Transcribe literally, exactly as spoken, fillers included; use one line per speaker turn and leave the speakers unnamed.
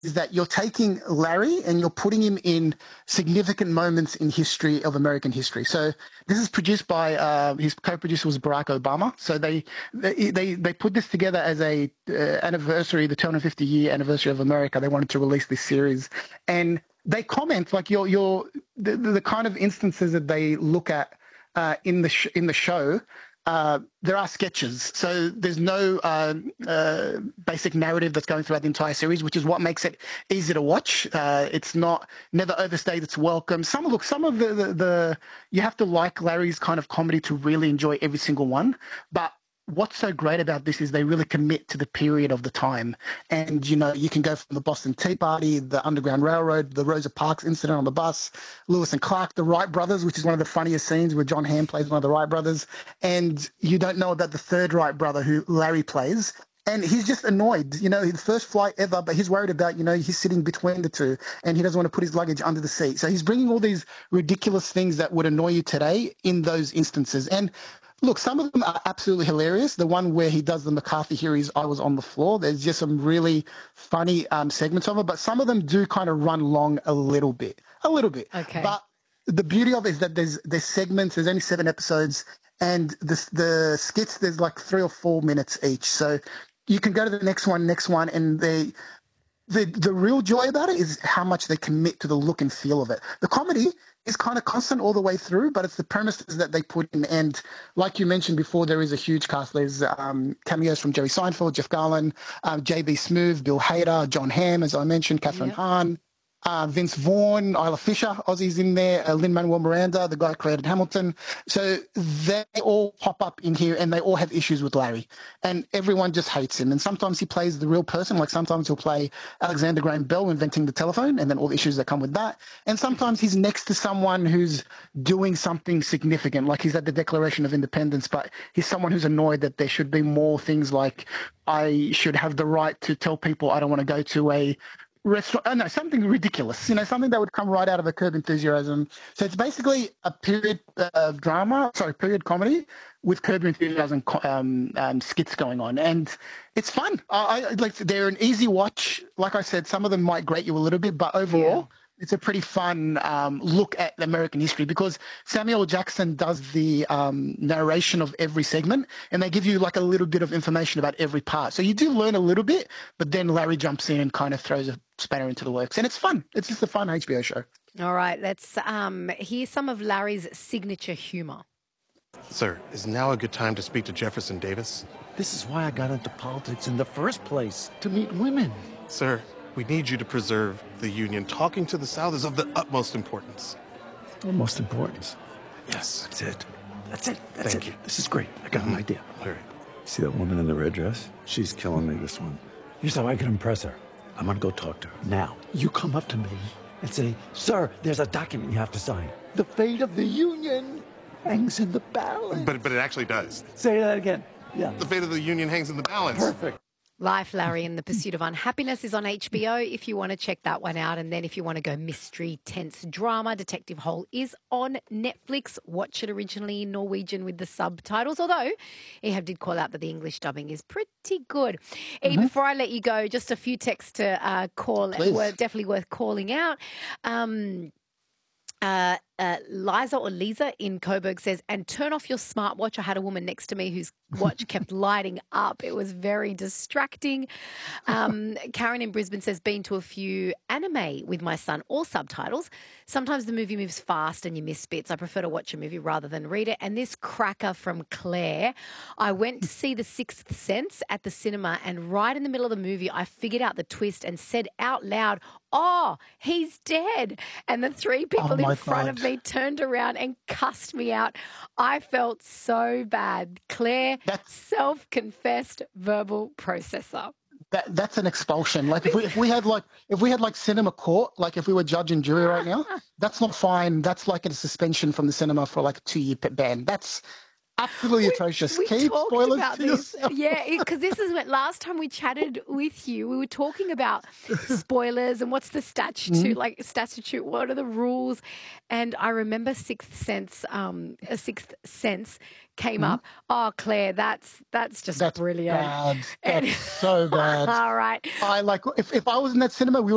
is that you're taking Larry and you're putting him in significant moments in history of American history. So this is produced by uh, his co-producer was Barack Obama. So they they they, they put this together as a uh, anniversary, the two hundred fifty year anniversary of America. They wanted to release this series, and they comment like your your the, the kind of instances that they look at uh, in the sh- in the show. Uh, there are sketches, so there's no uh, uh, basic narrative that's going throughout the entire series, which is what makes it easy to watch. Uh, it's not never overstayed its welcome. Some look, some of the, the the you have to like Larry's kind of comedy to really enjoy every single one, but what's so great about this is they really commit to the period of the time. And, you know, you can go from the Boston Tea Party, the Underground Railroad, the Rosa Parks incident on the bus, Lewis and Clark, the Wright brothers, which is one of the funniest scenes where John Hamm plays one of the Wright brothers. And you don't know about the third Wright brother who Larry plays. And he's just annoyed, you know, the first flight ever, but he's worried about, you know, he's sitting between the two and he doesn't want to put his luggage under the seat. So he's bringing all these ridiculous things that would annoy you today in those instances. And look, some of them are absolutely hilarious. The one where he does the McCarthy hearings, I was on the floor. There's just some really funny um, segments of it, but some of them do kind of run long a little bit, a little bit.
Okay.
But the beauty of it is that there's there's segments. There's only seven episodes, and the the skits there's like three or four minutes each. So you can go to the next one, next one, and they. The the real joy about it is how much they commit to the look and feel of it. The comedy is kind of constant all the way through, but it's the premises that they put in. And like you mentioned before, there is a huge cast. There's um, cameos from Jerry Seinfeld, Jeff Garlin, um, J B. Smoove, Bill Hader, John Hamm, as I mentioned, Catherine
Yep.
Hahn. Uh, Vince Vaughn, Isla Fisher, Aussie's in there, uh, Lin-Manuel Miranda, the guy who created Hamilton. So they all pop up in here and they all have issues with Larry. And everyone just hates him. And sometimes he plays the real person, like sometimes he'll play Alexander Graham Bell inventing the telephone and then all the issues that come with that. And sometimes he's next to someone who's doing something significant, like he's at the Declaration of Independence, but he's someone who's annoyed that there should be more things like I should have the right to tell people I don't want to go to a restaurant, oh no, something ridiculous, you know, something that would come right out of a Curb Enthusiasm. So it's basically a period uh, drama, sorry, period comedy with Curb Enthusiasm um, um, skits going on, and it's fun. I, I like they're an easy watch. Like I said, some of them might grate you a little bit, but overall. Yeah. It's a pretty fun um, look at American history because Samuel Jackson does the um, narration of every segment and they give you like a little bit of information about every part. So you do learn a little bit, but then Larry jumps in and kind of throws a spanner into the works. And it's fun. It's just a fun H B O show.
All right, let's um, hear some of Larry's signature humour.
Sir, is now a good time to speak to Jefferson Davis?
This is why I got into politics in the first place, to meet women.
Sir, we need you to preserve the Union. Talking to the South is of the utmost importance.
Utmost importance?
Yes.
That's it. That's it. That's
Thank
it.
you.
This is great. I got
Mm-hmm.
an idea.
All right.
See that woman in the red dress? She's killing me, this one. Here's how I can impress her. I'm going to go talk to her. Now, you come up to me and say, sir, there's a document you have to sign. The fate of the Union hangs in the balance.
But, but it actually does.
Say that again. Yeah.
The fate of the Union hangs in the balance.
Perfect.
Life, Larry, and the Pursuit of Unhappiness is on H B O if you want to check that one out. And then if you want to go mystery, tense drama, Detective Hole is on Netflix. Watch it originally in Norwegian with the subtitles, although Ehab did call out that the English dubbing is pretty good. Mm-hmm. E, before I let you go, just a few texts to uh, call. Were definitely worth calling out. Um, uh, uh, Liza or Lisa in Coburg says, and turn off your smartwatch. I had a woman next to me whose watch kept lighting up. It was very distracting. Um, Karen in Brisbane says, been to a few anime with my son, all subtitles. Sometimes the movie moves fast and you miss bits. I prefer to watch a movie rather than read it. And this cracker from Claire, I went to see The Sixth Sense at the cinema and right in the middle of the movie, I figured out the twist and said out loud, oh, he's dead. And the three people
Oh
in front
God.
of me turned around and cussed me out. I felt so bad. Claire,
That's-
self-confessed verbal processor.
That that's an expulsion. Like if we if we had like if we had like cinema court, like if we were judge and jury right now, that's not fine. That's like a suspension from the cinema for like a two year ban. That's absolutely atrocious.
We
Keep
talked
spoilers
about
to
this.
yourself.
Yeah, because this is what last time we chatted with you, we were talking about spoilers and what's the statute,
Mm-hmm.
like statute, what are the rules? And I remember Sixth Sense, um, a Sixth Sense came
Mm-hmm.
up. Oh, Claire, that's that's just
That's
brilliant.
bad.
And-
That's so bad.
All right.
I like if, if I was in that cinema, we